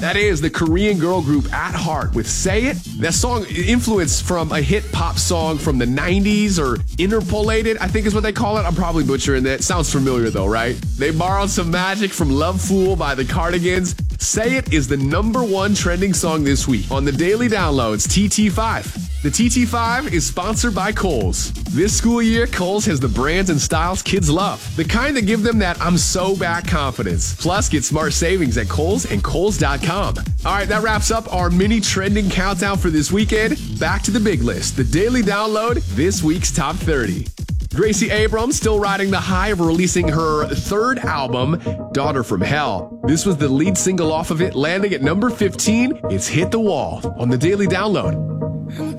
That is the Korean girl group At Heart with Say It. That song influenced from a hit pop song from the 90s, or interpolated, I think is what they call it. I'm probably butchering that. Sounds familiar though, right? They borrowed some magic from Love Fool by the Cardigans. Say It is the #1 trending song this week on the Daily Downloads TT5. The TT5 is sponsored by Kohl's. This school year, Kohl's has the brands and styles kids love. The kind that give them that I'm so back confidence. Plus, get smart savings at Kohl's and Kohls.com. All right, that wraps up our mini trending countdown for this weekend. Back to the big list, the Daily Download, this week's Top 30. Gracie Abrams still riding the high of releasing her third album, Daughter from Hell. This was the lead single off of it, landing at number 15. It's Hit the Wall on the Daily Download.